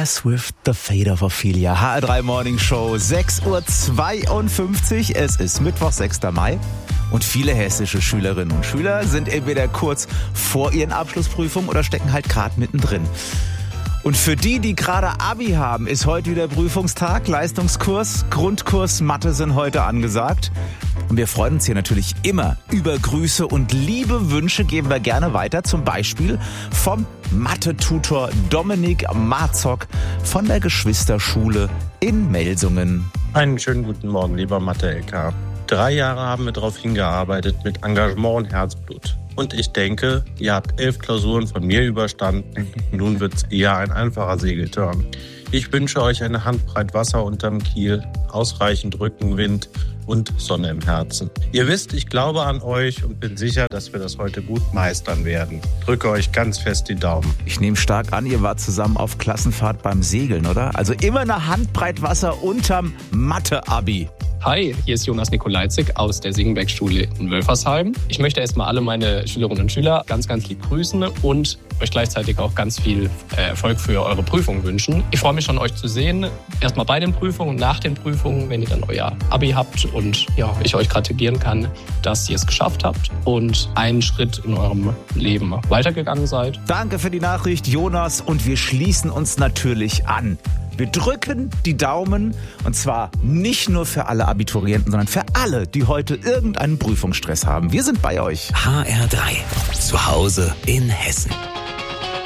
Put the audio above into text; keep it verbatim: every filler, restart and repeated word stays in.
Swift, The Fate of Ophelia. H R drei Morning Show, sechs Uhr zweiundfünfzig. Es ist Mittwoch, sechster Mai. Und viele hessische Schülerinnen und Schüler sind entweder kurz vor ihren Abschlussprüfungen oder stecken halt gerade mittendrin. Und für die, die gerade Abi haben, ist heute wieder Prüfungstag. Leistungskurs, Grundkurs Mathe sind heute angesagt. Und wir freuen uns hier natürlich immer über Grüße und liebe Wünsche geben wir gerne weiter. Zum Beispiel vom Mathe-Tutor Dominik Marzok von der Geschwisterschule in Melsungen. Einen schönen guten Morgen, lieber Mathe-L K. Drei Jahre haben wir darauf hingearbeitet mit Engagement und Herzblut. Und ich denke, ihr habt elf Klausuren von mir überstanden. Nun wird es eher ein einfacher Segeltörn. Ich wünsche euch eine Handbreit Wasser unterm Kiel, ausreichend Rückenwind und Sonne im Herzen. Ihr wisst, ich glaube an euch und bin sicher, dass wir das heute gut meistern werden. Drücke euch ganz fest die Daumen. Ich nehme stark an, ihr wart zusammen auf Klassenfahrt beim Segeln, oder? Also immer eine Handbreit Wasser unterm Mathe-Abi. Hi, hier ist Jonas Nikolajczyk aus der Segenbeck-Schule in Wölfersheim. Ich möchte erstmal alle meine Schülerinnen und Schüler ganz, ganz lieb grüßen und euch gleichzeitig auch ganz viel Erfolg für eure Prüfungen wünschen. Ich freue mich schon, euch zu sehen. Erstmal bei den Prüfungen und nach den Prüfungen, wenn ihr dann euer Abi habt und ja, ich euch gratulieren kann, dass ihr es geschafft habt und einen Schritt in eurem Leben weitergegangen seid. Danke für die Nachricht, Jonas, und wir schließen uns natürlich an. Wir drücken die Daumen und zwar nicht nur für alle Abiturienten, sondern für alle, die heute irgendeinen Prüfungsstress haben. Wir sind bei euch. H R drei. Zu Hause in Hessen.